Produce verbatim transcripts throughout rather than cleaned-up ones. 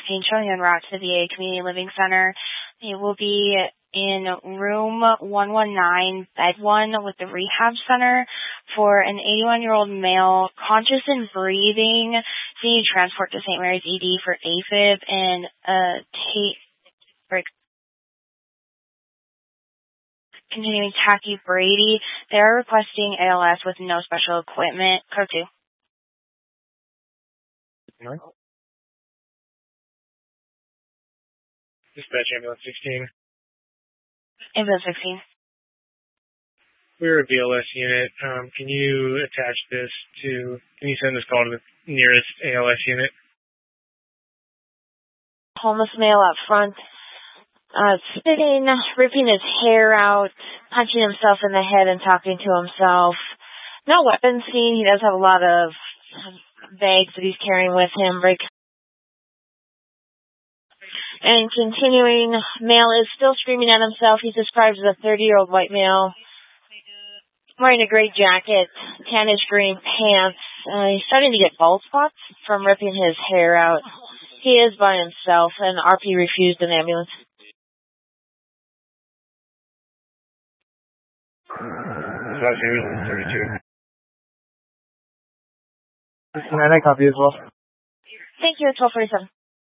sixteen, showing en route to the V A Community Living Center. It will be in room one one nine, bed one with the rehab center for an eighty-one-year-old male, conscious and breathing. They need transport to Saint Mary's E D for AFib and uh, ta- continuing tachybrady. They are requesting A L S with no special equipment. Code two. Right. Dispatch ambulance sixteen. Ambulance sixteen. We're a B L S unit. Um, can you attach this to, can you send this call to the nearest A L S unit? Homeless male up front, uh, spitting, ripping his hair out, punching himself in the head and talking to himself. No weapons seen. He does have a lot of bags that he's carrying with him. Break. And continuing, male is still screaming at himself. He's described as a thirty-year-old white male, wearing a gray jacket, tannish green pants. Uh, he's starting to get bald spots from ripping his hair out. He is by himself, and R P refused an ambulance. That's ambulance thirty-two. sixty-nine, I copy as well. Thank you, twelve forty-seven.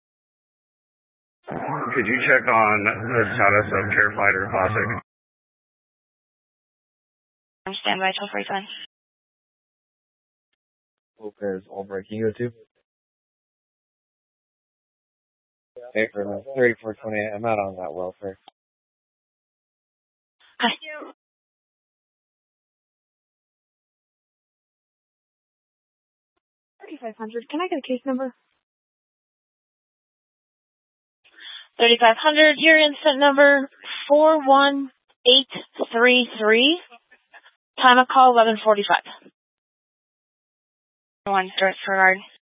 Could you check on the status of Care Fighter Classic? I'm standby, twelve forty-seven. Lopez, Albright, can you go too? Okay, for thirty-four twenty-eight, I'm out on that welfare. Hi. thirty-five hundred, can I get a case number? thirty-five hundred, your incident number four one eight three three. Time of call eleven forty-five. One, Stuart Regard.